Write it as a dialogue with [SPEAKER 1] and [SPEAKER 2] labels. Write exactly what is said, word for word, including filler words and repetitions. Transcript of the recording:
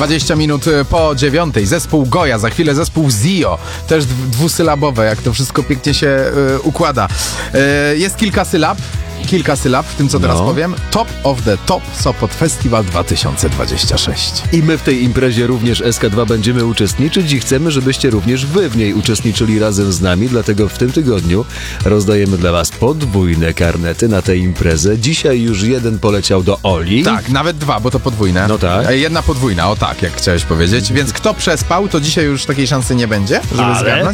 [SPEAKER 1] dwadzieścia minut po dziewiątej. Zespół Goja, za chwilę zespół Zio. Też dwusylabowe, jak to wszystko pięknie się y, układa. Y, jest kilka sylab. Kilka sylab w tym, co teraz
[SPEAKER 2] No.
[SPEAKER 1] powiem. Top of the Top Sopot Festival dwa tysiące dwadzieścia sześć.
[SPEAKER 2] I my w tej imprezie również S K dwa będziemy uczestniczyć i chcemy, żebyście również wy w niej uczestniczyli razem z nami, dlatego w tym tygodniu rozdajemy dla was podwójne karnety na tę imprezę. Dzisiaj już jeden poleciał do Oli.
[SPEAKER 1] Tak, nawet dwa, bo to podwójne.
[SPEAKER 2] No tak.
[SPEAKER 1] E, Jedna podwójna, o tak, jak chciałeś powiedzieć. Więc kto przespał, to dzisiaj już takiej szansy nie będzie, żeby
[SPEAKER 2] Ale
[SPEAKER 1] zgarnąć.